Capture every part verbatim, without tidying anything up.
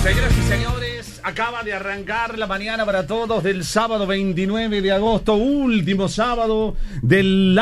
Señoras y señores, acaba de arrancar la mañana para todos del sábado veintinueve de agosto, último sábado del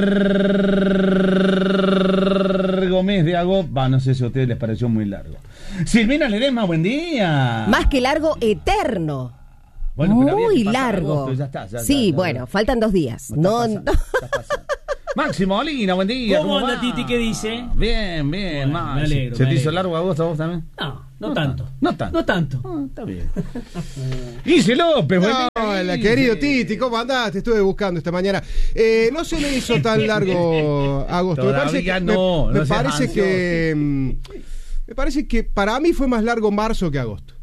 largo mes de agosto. Va, no sé si a ustedes les pareció muy largo. Silvina Ledesma, buen día. Más que largo, eterno. Bueno, muy largo. Agosto, ya está, ya, sí, ya, ya, bueno, ya. faltan dos días. No, Está no. pasando, está pasando. Máximo Molina, buen día. ¿Cómo, ¿Cómo anda va? Titi? ¿Qué dice? Bien, bien, Bueno, Maxi. me alegro, ¿Se me te hizo alegro. largo agosto a vos también? No, no, No tanto. No tanto. No tanto. Ah, está bien. Guille López, buen día. Hola, Guille. querido Titi, ¿cómo andás? Te estuve buscando esta mañana. Eh, no se me hizo tan largo agosto. Me parece Todavía que, no, me, no me seas parece ansioso. que mm, me parece que para mí fue más largo marzo que agosto.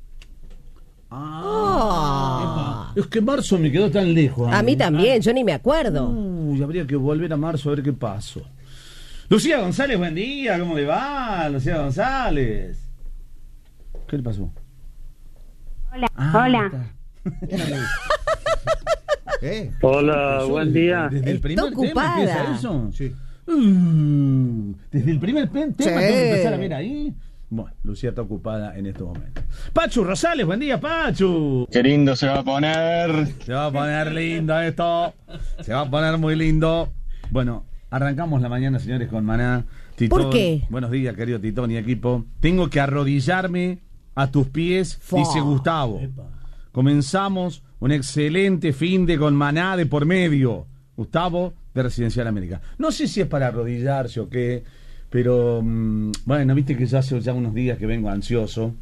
Ah, es que marzo me quedó tan lejos. A mí también, yo ni me acuerdo. Uy, habría que volver a marzo a ver qué pasó. Lucía González, buen día, ¿cómo le va? Lucía González. ¿Qué le pasó? Hola, Ah, hola. está. ¿Eh? Hola, buen día. Desde el Está primer ocupada. tema empieza eso. Sí. Uh, desde el primer pe- tema Sí. tengo que empezar a ver ahí. Bueno, Lucía está ocupada en estos momentos. Pachu Rosales, buen día, Pachu. Qué lindo se va a poner. Se va a poner lindo esto. Se va a poner muy lindo. Bueno, arrancamos la mañana, señores, con Maná. Titón. ¿Por qué? Buenos días, querido Titón y equipo. Tengo que arrodillarme a tus pies, Fua. dice Gustavo. Comenzamos un excelente fin de con Maná de por medio. Gustavo, de Residencial América. No sé si es para arrodillarse o qué, pero mmm, bueno, viste que ya hace ya unos días que vengo ansioso,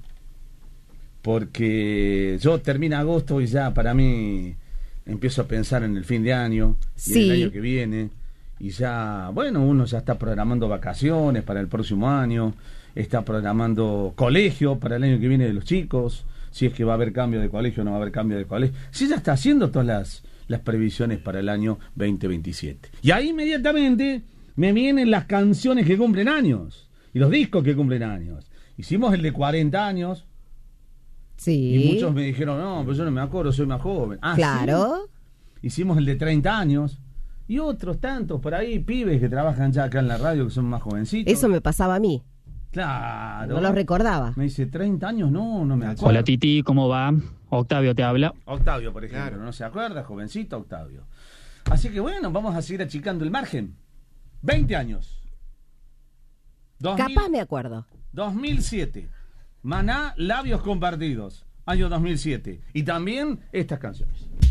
porque yo termina agosto y ya para mí empiezo a pensar en el fin de año y Sí. en el año que viene, y ya, bueno, uno ya está programando vacaciones para el próximo año, está programando colegio para el año que viene de los chicos, si es que va a haber cambio de colegio o no va a haber cambio de colegio, si ya está haciendo todas las, las previsiones para el año veinte veintisiete. Y ahí inmediatamente me vienen las canciones que cumplen años y los discos que cumplen años. Hicimos el de cuarenta años Sí. y muchos me dijeron, no, pero yo no me acuerdo, soy más joven. Ah, Claro. ¿sí? Hicimos el de treinta años y otros tantos por ahí, pibes que trabajan ya acá en la radio que son más jovencitos. Eso me pasaba a mí. Claro. No los recordaba. Me dice, treinta años, no, no me acuerdo. Hola Titi, ¿cómo va? Octavio te habla. Octavio, por ejemplo, Claro. no se acuerda, jovencito Octavio. Así que bueno, vamos a seguir achicando el margen. veinte años. dos mil Capaz me acuerdo. dos mil siete. Maná, Labios Compartidos. Año dos mil siete. Y también estas canciones.